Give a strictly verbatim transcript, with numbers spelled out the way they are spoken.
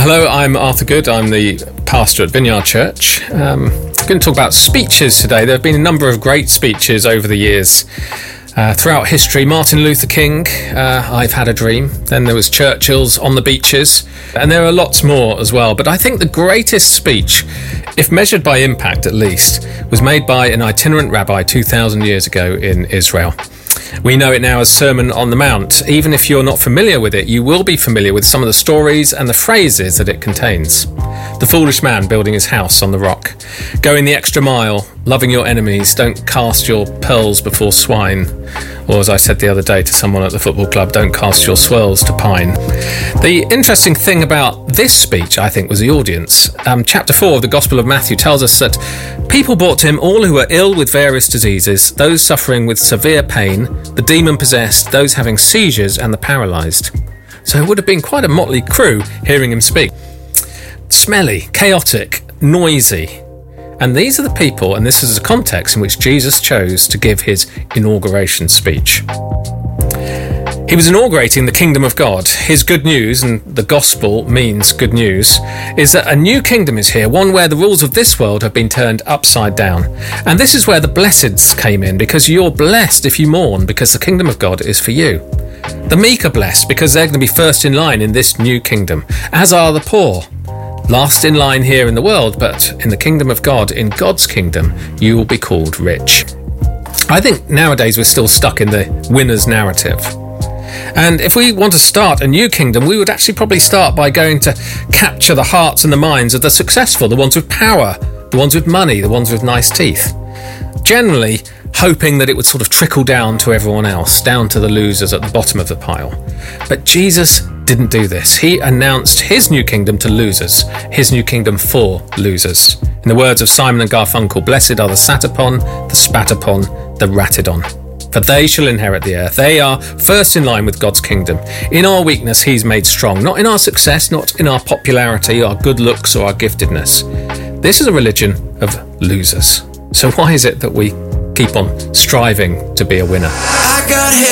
Hello, I'm Arthur Good. I'm the pastor at Vineyard Church. Um, I'm going to talk about speeches today. There have been a number of great speeches over the years. Uh, throughout history, Martin Luther King, uh, I've Had a Dream. Then there was Churchill's On the Beaches. And there are lots more as well. But I think the greatest speech, if measured by impact at least, was made by an itinerant rabbi two thousand years ago in Israel. We know it now as Sermon on the Mount. Even if you're not familiar with it, you will be familiar with some of the stories and the phrases that it contains. The foolish man building his house on the rock. Going the extra mile, loving your enemies, don't cast your pearls before swine. Or as I said the other day to someone at the football club, don't cast your swirls to pine. The interesting thing about this speech, I think, was the audience. Um, chapter four of the Gospel of Matthew tells us that people brought to him all who were ill with various diseases, those suffering with severe pain, the demon-possessed, those having seizures, and the paralysed. So it would have been quite a motley crew hearing him speak. Smelly, chaotic, noisy. And these are the people, and this is the context in which Jesus chose to give his inauguration speech. He was inaugurating the kingdom of God. His good news, and the gospel means good news, is that a new kingdom is here, one where the rules of this world have been turned upside down. And this is where the blesseds came in, because you're blessed if you mourn, because the kingdom of God is for you. The meek are blessed, because they're going to be first in line in this new kingdom, as are the poor. Last in line here in the world, but in the kingdom of God, in God's kingdom, you will be called rich. I think nowadays we're still stuck in the winner's narrative. And if we want to start a new kingdom, we would actually probably start by going to capture the hearts and the minds of the successful, the ones with power, the ones with money, the ones with nice teeth. Generally, hoping that it would sort of trickle down to everyone else, down to the losers at the bottom of the pile. But Jesus didn't do this. He announced his new kingdom to losers, his new kingdom for losers. In the words of Simon and Garfunkel, blessed are the sat upon, the spat upon, the ratted on. For they shall inherit the earth. They are first in line with God's kingdom. In our weakness, he's made strong. Not in our success, not in our popularity, our good looks, or our giftedness. This is a religion of losers. So why is it that we keep on striving to be a winner? I got